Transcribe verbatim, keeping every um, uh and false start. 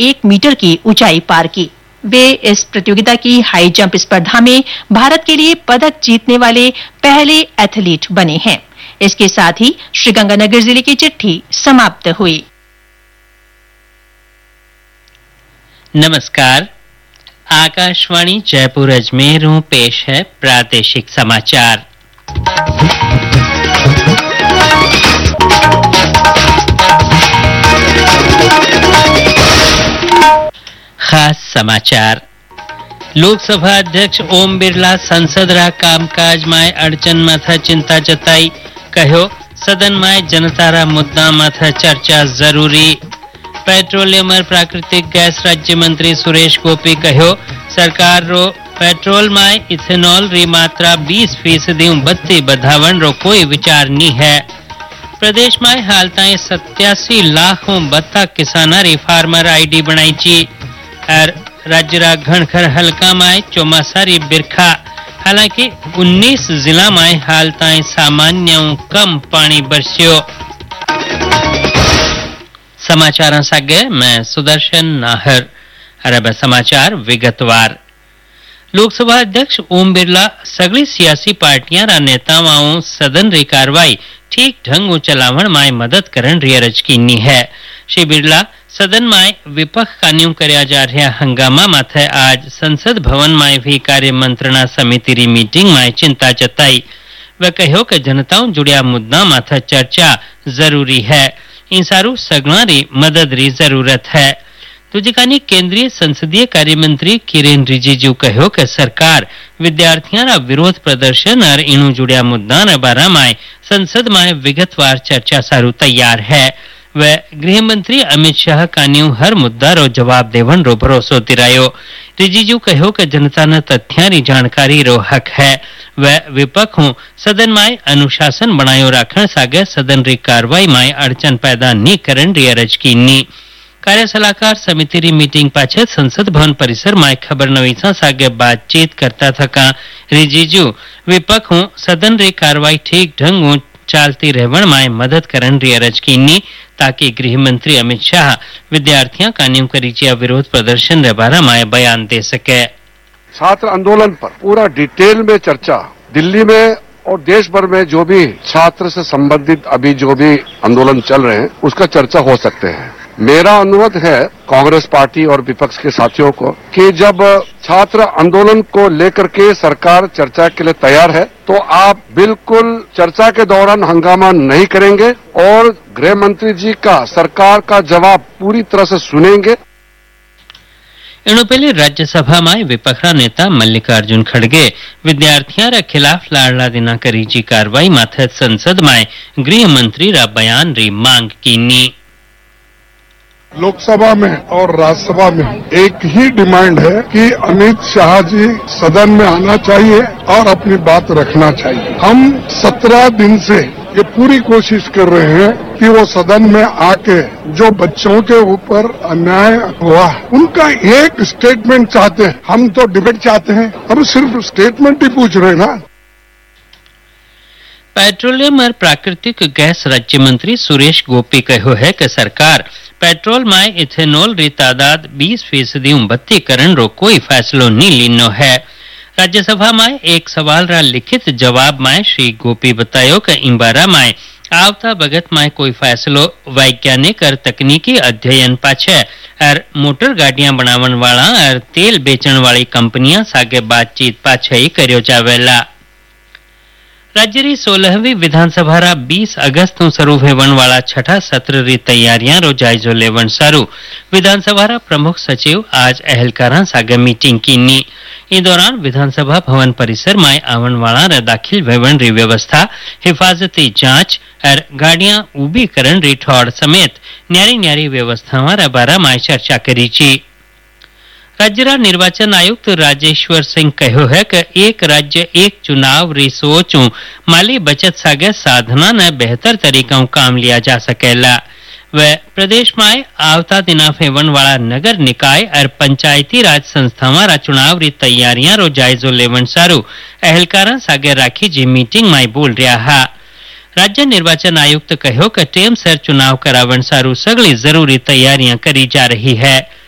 एक मीटर की ऊंचाई पार की। वे इस प्रतियोगिता की हाई जंप स्पर्धा में भारत के लिए पदक जीतने वाले पहले एथलीट बने हैं। इसके साथ ही श्रीगंगानगर जिले की चिट्ठी समाप्त हुई। नमस्कार, आकाशवाणी जयपुर अजमेर में पेश है प्रादेशिक समाचार। खास समाचार। लोकसभा अध्यक्ष ओम बिरला संसद रा कामकाज में अड़चन माथा चिंता जताई। कहो सदन में जनता रा मुद्दा माथा चर्चा जरूरी। पेट्रोलियम और प्राकृतिक गैस राज्य मंत्री सुरेश गोपी कहो सरकार रो पेट्रोल में इथेनॉल री मात्रा बीस फीसदी बत्ती बढ़ावन रो कोई विचार नहीं है। प्रदेश में हाल ताई सत्यासी लाख बत्ता किसान री फार्मर आईडी बनाई ची और राज्य रा घनखर हल्का में चौमासा री बिरखा। हालांकि उन्नीस जिला में हाल ताई सामान्य कम पानी बरस्यो। समाचार सागे मैं सुदर्शन नाहर। अरब समाचार विगतवार। लोकसभा अध्यक्ष ओम बिरला सगली सियासी पार्टियां रा नेताओं सदन री कार्रवाई ठीक ढंग चलावण में मदद करन री अर्ज कीनी है। श्री बिरला सदन में विपक्ष कान्यू करया जा रहा हंगामा माथे आज संसद भवन में भी कार्य मंत्रणा समिति री मीटिंग में चिंता जताई। वे कहो कि जनताओं जुड़िया मुद्दा माथे चर्चा जरूरी है। इन सारू सगना री मदद री जरूरत है। दूजिकानी केंद्रीय संसदीय कार्य मंत्री किरेन रिजिजू कहो कि सरकार विद्यार्थियों रा विरोध प्रदर्शन और इनु जुड़िया मुद्दा न बारा में संसद में विगतवार चर्चा सारू तैयार है। वे गृह मंत्री अमित शाह कान्यू हर मुद्दा रो जवाब देवन रो भरोसो दिरायो। रिजिजू कहो कि जनता न तथ्यां री जानकारी रो हक है। वे विपक्ष सदन में अनुशासन बनायो राखण सागे सदन री कार्रवाई में अड़चन पैदा नहीं करन री अर्ज कीनी। कार्य सलाहकार समिति री मीटिंग पाछे संसद भवन परिसर में खबर नवीसा सागे बातचीत करता थका रिजिजू विपक्ष सदन री कार्रवाई ठीक ढंग चालती रहवण में मदद करन री अर्ज कीनी ताकि गृह मंत्री अमित शाह विद्यार्थियों कान्यू करीचिया विरोध प्रदर्शन रे बारे में बयान दे सके। छात्र आंदोलन पर पूरा डिटेल में चर्चा दिल्ली में और देश भर में जो भी छात्र से संबंधित अभी जो भी आंदोलन चल रहे हैं उसका चर्चा हो सकते हैं। मेरा अनुरोध है कांग्रेस पार्टी और विपक्ष के साथियों को कि जब छात्र आंदोलन को लेकर के सरकार चर्चा के लिए तैयार है तो आप बिल्कुल चर्चा के दौरान हंगामा नहीं करेंगे और गृह मंत्री जी का सरकार का जवाब पूरी तरह से सुनेंगे। इनु पहले राज्यसभा में विपक्ष नेता मल्लिकार्जुन खड़गे विद्यार्थियों रे खिलाफ लाड़ला दिना करी जी कार्रवाई माथे संसद में गृह मंत्री रा बयान री मांग कीनी। लोकसभा में और राज्यसभा में एक ही डिमांड है कि अमित शाह जी सदन में आना चाहिए और अपनी बात रखना चाहिए। हम सत्रह दिन से ये पूरी कोशिश कर रहे हैं कि वो सदन में आके जो बच्चों के ऊपर अन्याय हुआ उनका एक स्टेटमेंट चाहते हैं। हम तो डिबेट चाहते हैं, हम सिर्फ स्टेटमेंट ही पूछ रहे हैं ना। पेट्रोलियम और प्राकृतिक गैस राज्य मंत्री सुरेश गोपी कहो है कि सरकार पेट्रोल में इथेनॉल री तादाद बीस फीसदी बत्ती करन रो कोई फैसलो नहीं लीनो है। राज्यसभा में एक सवाल रा लिखित जवाब में श्री गोपी बतायो कि इम्बारा में आवता बगत में कोई फैसलो वैज्ञानिक और तकनीकी अध्ययन पाछे और मोटर गाड़ियां बनावन वाला और तेल बेचण वाली कंपनियां सागे बातचीत पाछे ही कर्यो जावेला। राज्य री सोलहवीं विधानसभा रा बीस अगस्त तो शुरू होवन वाला छठा सत्र री तैयारियां रो जायजो लेवन सारू विधानसभा रा प्रमुख सचिव आज अहलकारां सागे मीटिंग कीनी। इस दौरान विधानसभा भवन परिसर में आवन वाला रे दाखिल वेवन री व्यवस्था, हिफाजती जांच और गाड़ियां उबी करन री ठौड़ समेत न्यारी न्यारी व्यवस्थावां रा बारा में चर्चा करी ची। राज्य रा निर्वाचन आयुक्त राजेश्वर सिंह कहो है कि एक राज्य एक चुनाव री सोच माली बचत सागे साधना न बेहतर तरीका काम लिया जा सकेला। वे प्रदेश में आवता दिना फेवन वाला नगर निकाय और पंचायती राज संस्थावां रा चुनाव री तैयारियां रो जायजो लेवन सारू अहलकारां सागे राखी जी मीटिंग में बोल रहा हा। राज्य निर्वाचन आयुक्त कहो कि टेम सर चुनाव करावन सारू सगली जरूरी तैयारियां करी जा रही है।